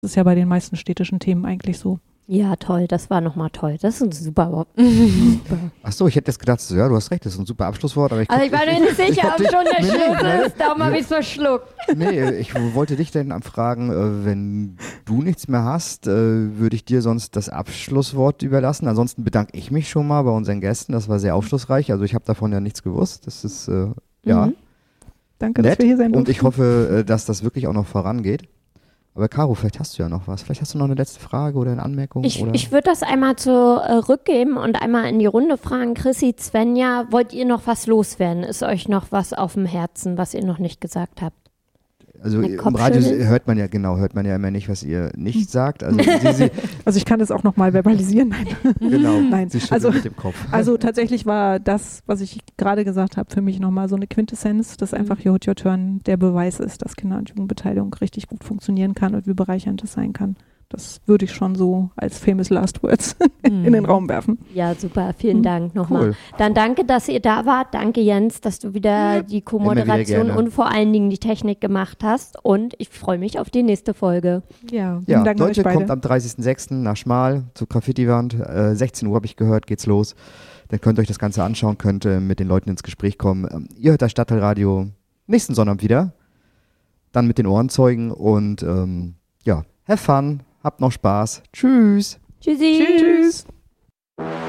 Das ist ja bei den meisten städtischen Themen eigentlich so. Ja, toll, das war nochmal toll. Das ist ein super. Achso, ich hätte jetzt gedacht, ja, du hast recht, das ist ein super Abschlusswort. Aber ich war mir nicht sicher, ob schon der Schluss ist. Darum habe ich es verschluckt. Nee, ich wollte dich dann fragen, wenn du nichts mehr hast, würde ich dir sonst das Abschlusswort überlassen. Ansonsten bedanke ich mich schon mal bei unseren Gästen. Das war sehr aufschlussreich. Also ich habe davon ja nichts gewusst. Das ist, ja. Danke, nett. dass wir hier sein durften. Und ich hoffe, dass das wirklich auch noch vorangeht. Aber Caro, vielleicht hast du ja noch was. Vielleicht hast du noch eine letzte Frage oder eine Anmerkung. Ich würde das einmal zurückgeben und einmal in die Runde fragen. Chrissy, Svenja, wollt ihr noch was loswerden? Ist euch noch was auf dem Herzen, was ihr noch nicht gesagt habt? Also im Radio hört man ja immer nicht, was ihr nicht sagt. Also, also ich kann das auch nochmal verbalisieren. Nein. Genau, nein. Sie schüttelt mit dem Kopf. Also tatsächlich war das, was ich gerade gesagt habe, für mich nochmal so eine Quintessenz, dass einfach Your Hood Your Turn der Beweis ist, dass Kinder- und Jugendbeteiligung richtig gut funktionieren kann und wie bereichernd es sein kann. Das würde ich schon so als famous last words in den Raum werfen. Ja, super. Vielen Dank nochmal. Cool. Dann danke, dass ihr da wart. Danke, Jens, dass du wieder die Co-Moderation und vor allen Dingen die Technik gemacht hast. Und ich freue mich auf die nächste Folge. Ja, Dank Leute, kommt am 30.06. nach Schmal zur Graffiti-Wand. 16 Uhr habe ich gehört, geht's los. Dann könnt ihr euch das Ganze anschauen, könnt mit den Leuten ins Gespräch kommen. Ihr hört das Stadtteilradio nächsten Sonnabend wieder. Dann mit den Ohrenzeugen und have fun. Habt noch Spaß. Tschüss. Tschüssi. Tschüss.